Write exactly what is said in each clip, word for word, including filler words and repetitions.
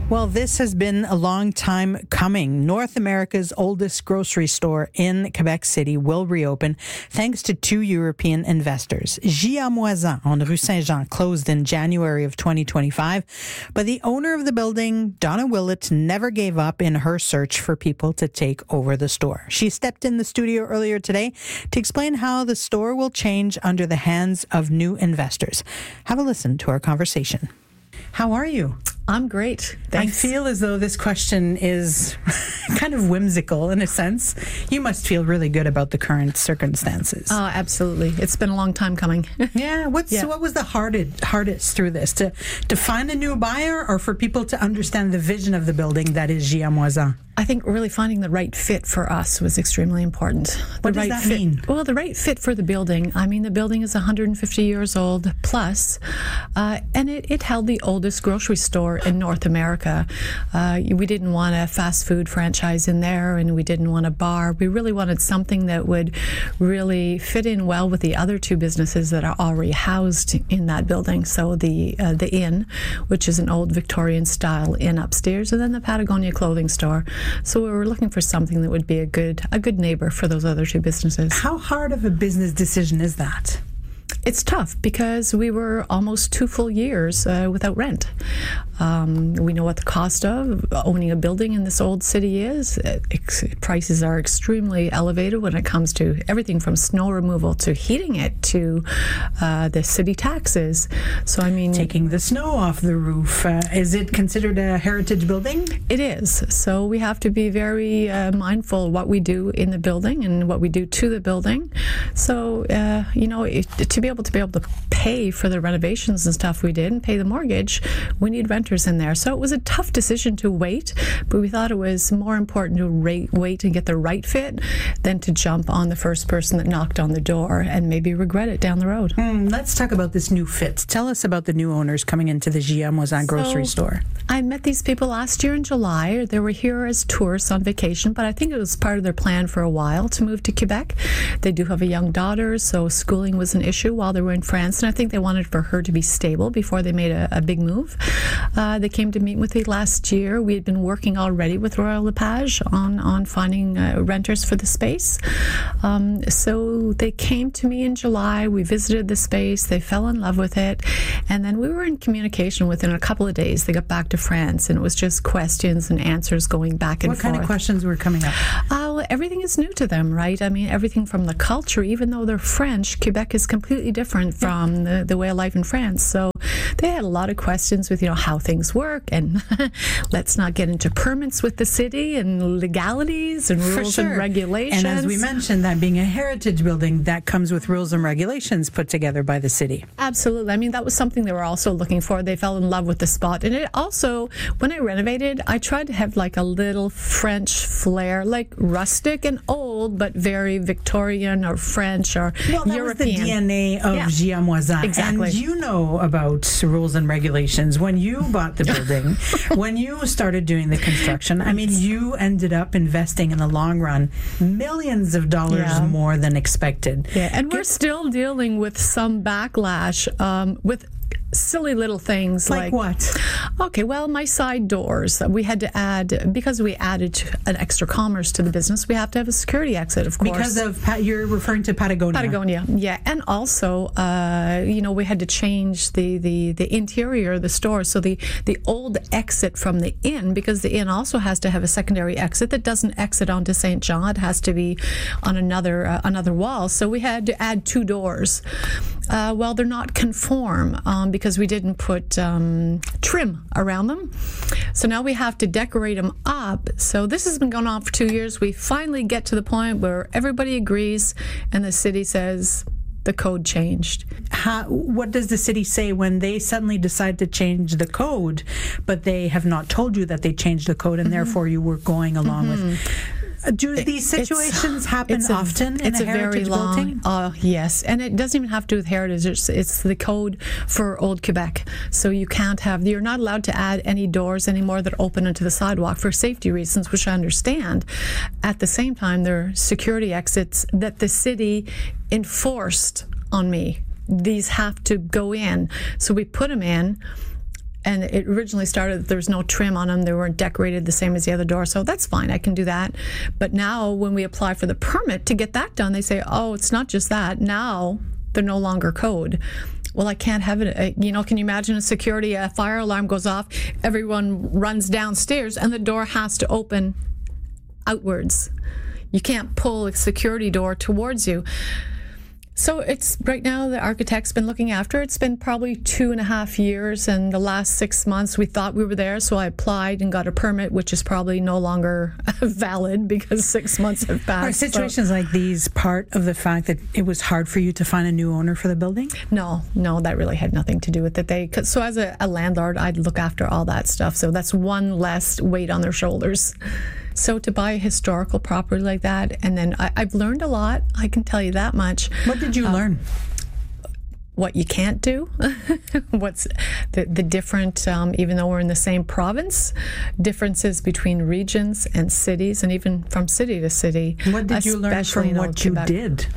Well, this has been a long time coming. North America's oldest grocery store in Quebec City will reopen thanks to two European investors. Gia Moisan on Rue Saint-Jean closed in January of twenty twenty-five, but the owner of the building, Donna Willett, never gave up in her search for people to take over the store. She stepped in the studio earlier today to explain how the store will change under the hands of new investors. Have a listen to our conversation. How are you? I'm great. Thanks. I feel as though this question is kind of whimsical in a sense. You must feel really good about the current circumstances. Oh, absolutely. It's been a long time coming. yeah. What's yeah. What was the hardest hardest through this? To to find a new buyer, or for people to understand the vision of the building that is Gia Moisan? I think really finding the right fit for us was extremely important. The what does right that fit, mean? Well, the right fit for the building. I mean, the building is one hundred fifty years old plus, uh, and it, it held the oldest grocery store in North America. Uh, we didn't want a fast food franchise in there, and we didn't want a bar. We really wanted something that would really fit in well with the other two businesses that are already housed in that building. So the uh, the Inn, which is an old Victorian style inn upstairs, and then the Patagonia clothing store. So we were looking for something that would be a good a good neighbor for those other two businesses. How hard of a business decision is that? It's tough because we were almost two full years uh, without rent. Um, we know what the cost of owning a building in this old city is. Ex- prices are extremely elevated when it comes to everything from snow removal to heating it to uh, the city taxes. So, I mean... Taking the snow off the roof. Uh, is it considered a heritage building? It is. So we have to be very uh, mindful of what we do in the building and what we do to the building. So, uh, you know, it, to be able to be able to pay for the renovations and stuff we did and pay the mortgage, we need renters in there. So it was a tough decision to wait, but we thought it was more important to rate, wait and get the right fit than to jump on the first person that knocked on the door and maybe regret it down the road. Mm, let's talk about this new fit. Tell us about the new owners coming into the Gia Moisan grocery so, store. I met these people last year in July. They were here as tourists on vacation, but I think it was part of their plan for a while to move to Quebec. They do have a young daughter, so schooling was an issue while they were in France, and I think they wanted for her to be stable before they made a, a big move. Uh, they came to meet with me last year. We had been working already with Royal Lepage on, on finding uh, renters for the space. Um, so they came to me in July. We visited the space. They fell in love with it, and then we were in communication within a couple of days. They got back to France, and it was just questions and answers going back and what forth. What kind of questions were coming up? Uh, well, everything is new to them, right? I mean, everything from the culture, even though they're French, Quebec is completely different from the, the way of life in France. So they had a lot of questions with, you know, how things work, and let's not get into permits with the city and legalities and rules sure. and regulations. And as we mentioned, that being a heritage building, that comes with rules and regulations put together by the city. Absolutely. I mean, that was something they were also looking for. They fell in love with the spot. And it also, when I renovated, I tried to have like a little French flair, like rustic and old, but very Victorian or French or well, that European. Was the D N A of yeah. Gia Moisan. Exactly. And you know about rules and regulations. When you bought the building, when you started doing the construction, I mean, you ended up investing in the long run millions of dollars yeah. more than expected. Yeah, and we're still dealing with some backlash um, with silly little things like, like what? Okay, well, my side doors, we had to add, because we added an extra commerce to the business, we have to have a security exit, of course. Because of, you're referring to Patagonia. Patagonia, yeah. And also, uh, you know, we had to change the, the, the interior of the store. So the, the old exit from the inn, because the inn also has to have a secondary exit that doesn't exit onto Saint Jean. It has to be on another uh, another wall. So we had to add two doors. Uh, well, they're not conform um, because we didn't put um, trim around them. So now we have to decorate them up. So this has been going on for two years. We finally get to the point where everybody agrees and the city says the code changed. How, what does the city say when they suddenly decide to change the code, but they have not told you that they changed the code and mm-hmm. therefore you were going along mm-hmm. with... Do these situations it's, happen it's a, often in it's a, a heritage very long, building? Uh, yes, and it doesn't even have to do with heritage. It's, it's the code for Old Quebec. So you can't have, you're not allowed to add any doors anymore that open into the sidewalk for safety reasons, which I understand. At the same time, there are security exits that the city enforced on me. These have to go in. So we put them in. and it originally started, there was no trim on them. They weren't decorated the same as the other door. So that's fine. I can do that. But now when we apply for the permit to get that done, they say, oh, it's not just that. Now they're no longer code. Well, I can't have it. You know, can you imagine a security, a fire alarm goes off, everyone runs downstairs, and the door has to open outwards. You can't pull a security door towards you. So it's right now the architect's been looking after it. It's been probably two and a half years, and the last six months we thought we were there, so I applied and got a permit, which is probably no longer valid because six months have passed. Are situations so. like these part of the fact that it was hard for you to find a new owner for the building? No, no, that really had nothing to do with it. They cause, so as a, a landlord, I'd look after all that stuff. So that's one less weight on their shoulders. So to buy a historical property like that, and then I, I've learned a lot, I can tell you that much. What did you uh, learn? What you can't do, what's the, the different, um, even though we're in the same province, differences between regions and cities, and even from city to city. What did you learn from what you did?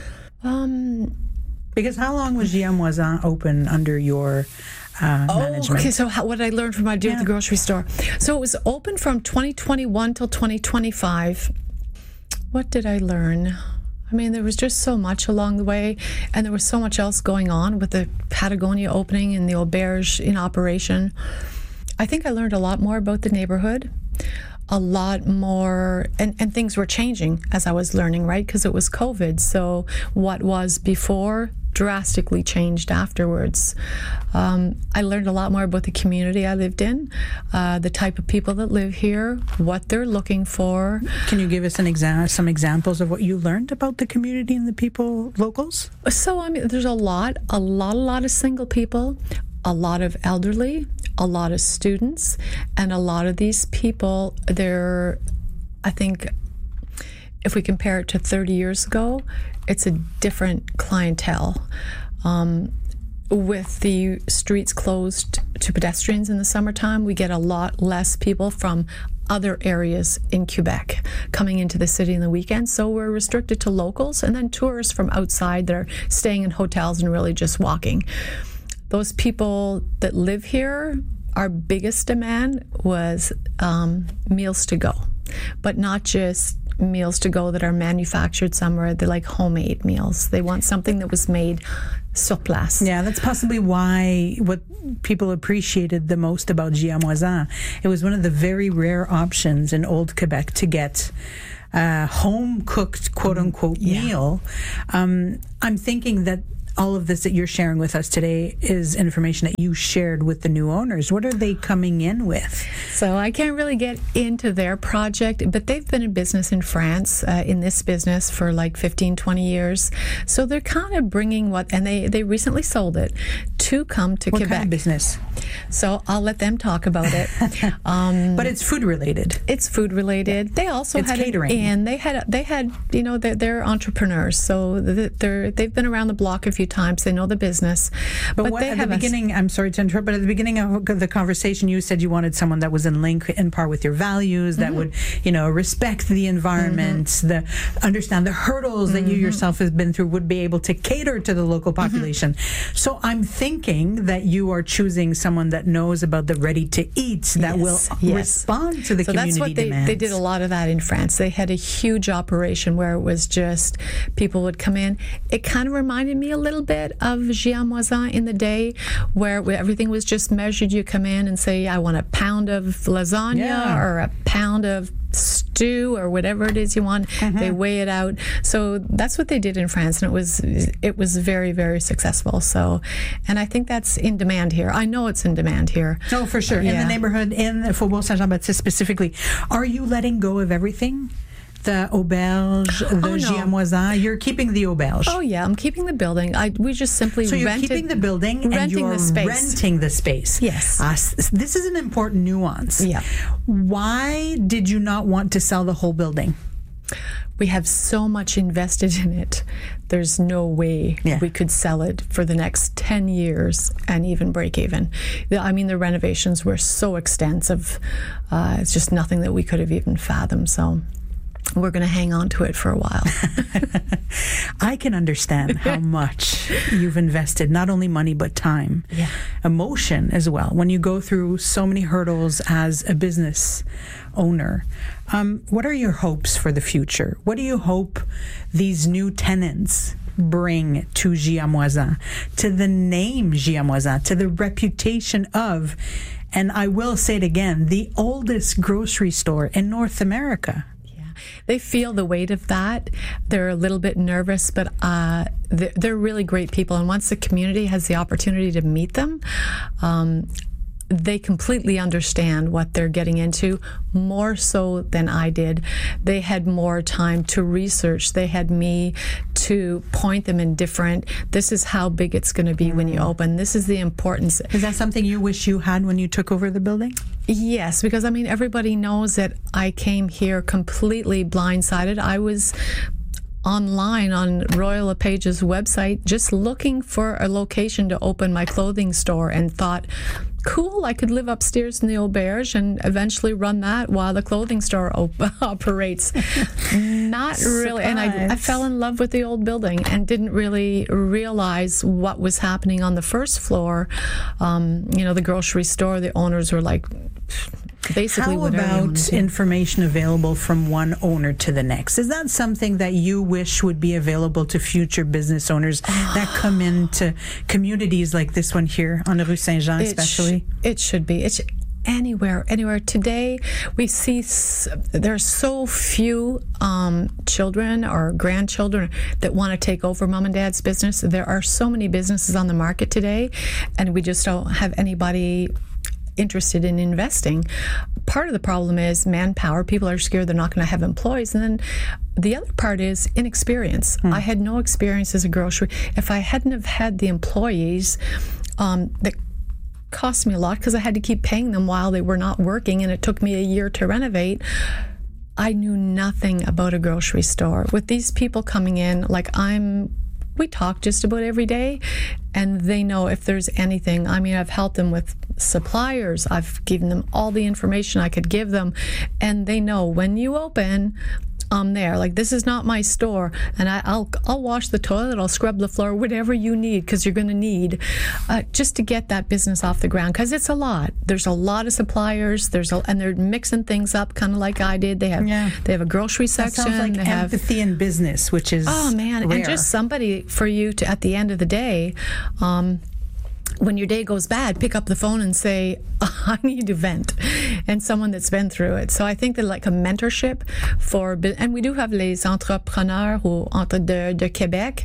Um, because how long was G M Voisin open under your Uh, oh, management. okay. So how, what did I learn from my deal yeah. at the grocery store? So it was open from twenty twenty-one till twenty twenty-five. What did I learn? I mean, there was just so much along the way, and there was so much else going on with the Patagonia opening and the Auberge in operation. I think I learned a lot more about the neighborhood, a lot more, and, and things were changing as I was learning, right? Because it was COVID. So what was before drastically changed afterwards. Um, I learned a lot more about the community I lived in, uh, the type of people that live here, what they're looking for. Can you give us an exa- some examples of what you learned about the community and the people, locals? So, I mean, there's a lot, a lot, a lot of single people, a lot of elderly, a lot of students, and a lot of these people, they're, I think, if we compare it to thirty years ago, it's a different clientele. Um, with the streets closed to pedestrians in the summertime, we get a lot less people from other areas in Quebec coming into the city in the weekend. So we're restricted to locals and then tourists from outside that are staying in hotels and really just walking. Those people that live here, our biggest demand was um, meals to go, but not just meals to go that are manufactured somewhere. They're like homemade meals. They want something that was made sur place. Yeah, that's possibly why what people appreciated the most about G M Voisin. It was one of the very rare options in old Quebec to get a home-cooked, quote-unquote, yeah. meal. Um, I'm thinking that all of this that you're sharing with us today is information that you shared with the new owners. What are they coming in with? So I can't really get into their project, but they've been in business in France, uh, in this business for like fifteen, twenty years. So they're kind of bringing what, and they, they recently sold it to come to what Quebec. What kind of business? So I'll let them talk about it. Um, but it's food related. It's food related. They also it's had catering. And they had, they had, you know, they're, they're entrepreneurs. So they're, they've been around the block a few times. They know the business. But, but what, they at have the beginning, a, I'm sorry to interrupt, but at the beginning of the conversation, you said you wanted someone that was in link, in par with your values, that mm-hmm. would, you know, respect the environment, mm-hmm. the understand the hurdles mm-hmm. that you yourself have been through, would be able to cater to the local population. Mm-hmm. So I'm thinking that you are choosing someone that knows about the ready-to-eat, that yes, will yes. respond to the so community that's what they, demands. They did a lot of that in France. They had a huge operation where it was just people would come in. It kind of reminded me a little bit of G M Voisin in the day, where, where everything was just measured. You come in and say, I want a pound of lasagna yeah. or a pound of stew or whatever it is you want. Mm-hmm. They weigh it out. So that's what they did in France, and it was it was very, very successful. So, and I think that's in demand here. I know it's in demand here. Oh, for sure. Yeah. In the neighborhood, in Faubourg Saint-Jean-Baptiste specifically, are you letting go of everything? The auberge, the oh, no. G M Voisin, you're keeping the auberge. Oh yeah, I'm keeping the building. I we just simply so you're rented, keeping the building and you're the space. renting the space. Yes, uh, this is an important nuance. Yeah. Why did you not want to sell the whole building? We have so much invested in it. There's no way yeah. we could sell it for the next ten years and even break even. I mean, the renovations were so extensive. Uh, it's just nothing that we could have even fathomed. So. we're going to hang on to it for a while. I can understand how much you've invested, not only money, but time, yeah. emotion as well. When you go through so many hurdles as a business owner, um, what are your hopes for the future? What do you hope these new tenants bring to Giamoisin, to the name Giamoisin, to the reputation of, and I will say it again, the oldest grocery store in North America? They feel the weight of that. They're a little bit nervous, but uh, they're, they're really great people. And once the community has the opportunity to meet them, um, they completely understand what they're getting into, more so than I did. They had more time to research. They had me to point them in different, this is how big it's going to be mm. when you open. This is the importance. Is that something you wish you had when you took over the building? Yes, because I mean, everybody knows that I came here completely blindsided. I was online on Royal LePage's website just looking for a location to open my clothing store and thought, cool, I could live upstairs in the auberge and eventually run that while the clothing store op- operates. Not really. And I, I fell in love with the old building and didn't really realize what was happening on the first floor. Um, you know, the grocery store, the owners were like, basically, how about information available from one owner to the next? Is that something that you wish would be available to future business owners that come into communities like this one here on the Rue Saint-Jean, especially? It, sh- it should be. It's anywhere, anywhere. Today, we see s- there are so few um, children or grandchildren that want to take over mom and dad's business. There are so many businesses on the market today, and we just don't have anybody interested in investing. Part of the problem is manpower. People are scared they're not going to have employees. And then the other part is inexperience. Hmm. I had no experience as a grocery. If I hadn't have had the employees, um, that cost me a lot because I had to keep paying them while they were not working, and it took me a year to renovate. I knew nothing about a grocery store. With these people coming in, like I'm we talk just about every day, and they know if there's anything. I mean, I've helped them with suppliers. I've given them all the information I could give them, and they know when you open, I'm there. Like, this is not my store, and I, I'll I'll wash the toilet, I'll scrub the floor, whatever you need, because you're going to need uh, just to get that business off the ground. Because it's a lot. There's a lot of suppliers. There's a, and they're mixing things up, kind of like I did. They have yeah. they have a grocery section. That sounds like they empathy have, in business, which is oh man, rare. And just somebody for you to at the end of the day. Um, when your day goes bad, pick up the phone and say, I need to vent, and someone that's been through it. So I think that like a mentorship for, and we do have les entrepreneurs ou entre de, de Québec,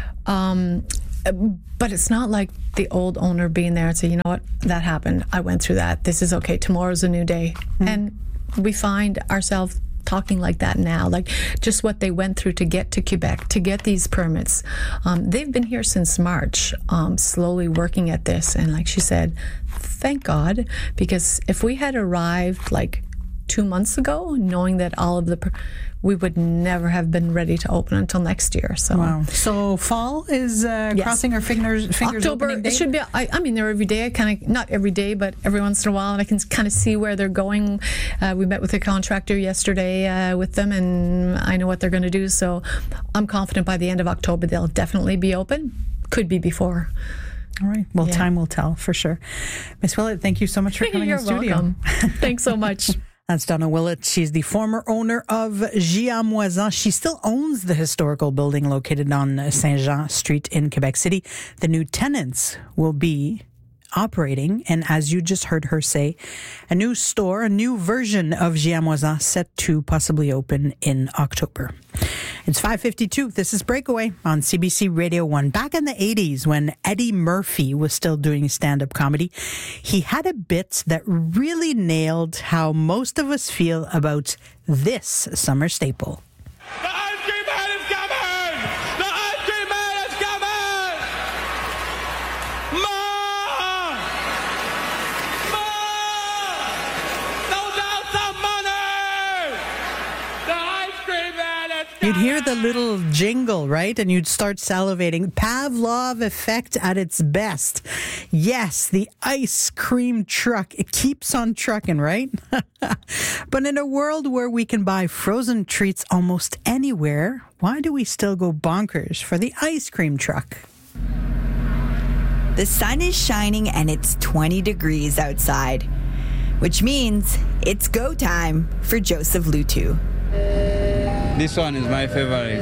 um, but it's not like the old owner being there and say, you know what, that happened. I went through that. This is okay. Tomorrow's a new day. Mm. And we find ourselves talking like that now, like just what they went through to get to Quebec, to get these permits. Um, they've been here since March, um, slowly working at this. And like she said, thank God, because if we had arrived like two months ago, knowing that all of the, per- we would never have been ready to open until next year. So, wow. So fall is uh, yes. crossing our fingers. fingers October. It should be. I, I mean, they're every day. I kind of not every day, but every once in a while, and I can kind of see where they're going. Uh, we met with a contractor yesterday uh, with them, and I know what they're going to do. So, I'm confident by the end of October they'll definitely be open. Could be before. All right. Well, yeah. time will tell for sure. Miss Willett, thank you so much for coming You're in studio. Welcome. Thanks so much. That's Donna Willett. She's the former owner of Giamoisin. She still owns the historical building located on Saint-Jean Street in Quebec City. The new tenants will be operating, and as you just heard her say, a new store, a new version of Giamoisin set to possibly open in October. It's five fifty-two. This is Breakaway on C B C Radio one. Back in the eighties, when Eddie Murphy was still doing stand-up comedy, he had a bit that really nailed how most of us feel about this summer staple. The ice cream man is coming! The ice cream man is coming! More! More! Those out some money! The ice cream man is coming! You'd hear the little jingle, right? And you'd start salivating. Pavlov effect at its best. Yes, the ice cream truck. It keeps on trucking, right? But in a world where we can buy frozen treats almost anywhere, why do we still go bonkers for the ice cream truck? The sun is shining and it's twenty degrees outside, which means it's go time for Joseph Lutu. This one is my favorite.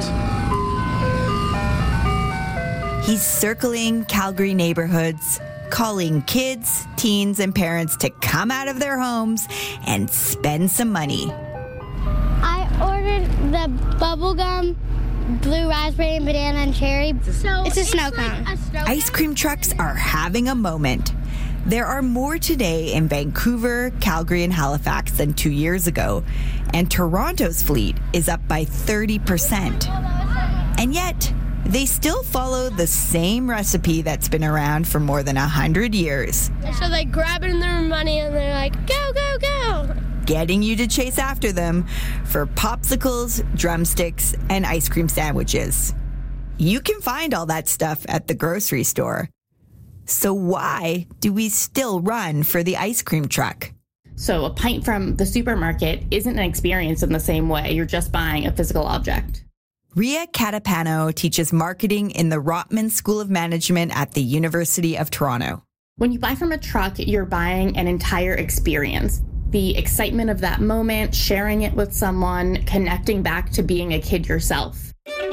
He's circling Calgary neighborhoods, calling kids, teens, and parents to come out of their homes and spend some money. I ordered the bubblegum, blue raspberry, and banana and cherry. So it's a snow cone. Like Ice cream trucks are having a moment. There are more today in Vancouver, Calgary, and Halifax than two years ago, and Toronto's fleet is up by thirty percent. And yet, they still follow the same recipe that's been around for more than one hundred years. So they grab it in their money and they're like, go, go, go. Getting you to chase after them for popsicles, drumsticks, and ice cream sandwiches. You can find all that stuff at the grocery store. So why do we still run for the ice cream truck? So a pint from the supermarket isn't an experience in the same way. You're just buying a physical object. Ria Catapano teaches marketing in the Rotman School of Management at the University of Toronto. When you buy from a truck, you're buying an entire experience. The excitement of that moment, sharing it with someone, connecting back to being a kid yourself.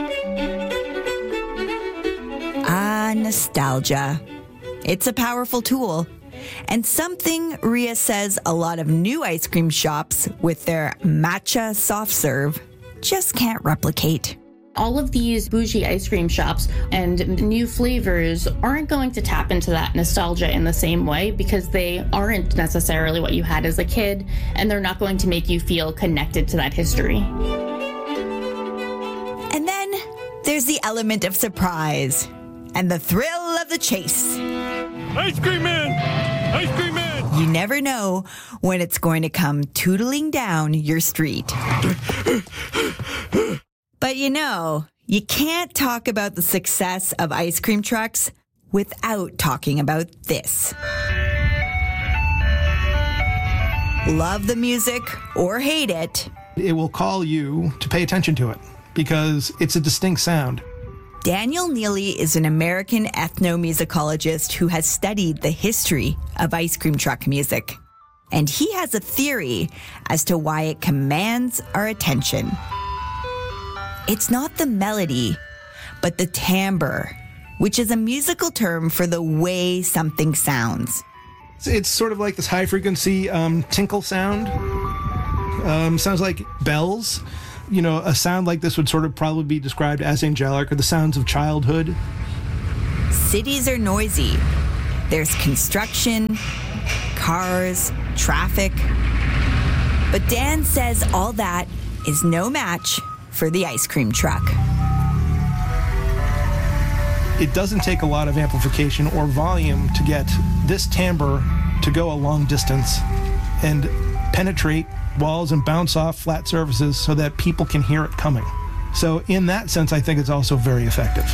Ah, nostalgia. It's a powerful tool, and something Ria says a lot of new ice cream shops with their matcha soft serve just can't replicate. All of these bougie ice cream shops and new flavors aren't going to tap into that nostalgia in the same way because they aren't necessarily what you had as a kid, and they're not going to make you feel connected to that history. And then there's the element of surprise and the thrill of the chase. Ice cream man! Ice cream man! You never know when it's going to come tootling down your street. But you know, you can't talk about the success of ice cream trucks without talking about this. Love the music or hate it. It will call you to pay attention to it because it's a distinct sound. Daniel Neely is an American ethnomusicologist who has studied the history of ice cream truck music. And he has a theory as to why it commands our attention. It's not the melody, but the timbre, which is a musical term for the way something sounds. It's sort of like this high-frequency um, tinkle sound. Um, sounds like bells. You know, a sound like this would sort of probably be described as angelic, or the sounds of childhood. Cities are noisy. There's construction, cars, traffic. But Dan says all that is no match for the ice cream truck. It doesn't take a lot of amplification or volume to get this timbre to go a long distance and penetrate walls and bounce off flat surfaces so that people can hear it coming. So in that sense, I think it's also very effective.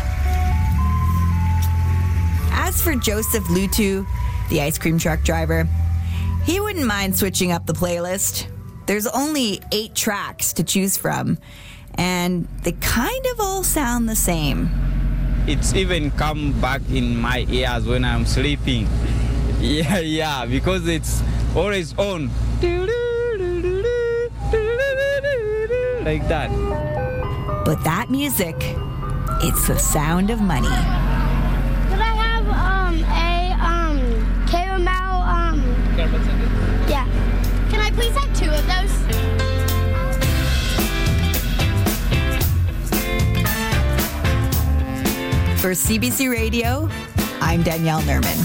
As for Joseph Lutu, the ice cream truck driver, he wouldn't mind switching up the playlist. There's only eight tracks to choose from, and they kind of all sound the same. It's even come back in my ears when I'm sleeping. Yeah, yeah, because it's always on. Like that. But that music, it's the sound of money. Could I have um a um caramel um yeah. Can I please have two of those? For C B C Radio, I'm Danielle Nerman.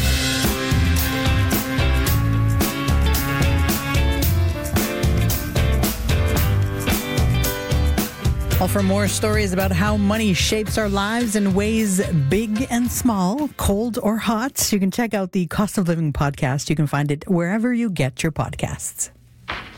Well, for more stories about how money shapes our lives in ways big and small, cold or hot, you can check out the Cost of Living podcast. You can find it wherever you get your podcasts.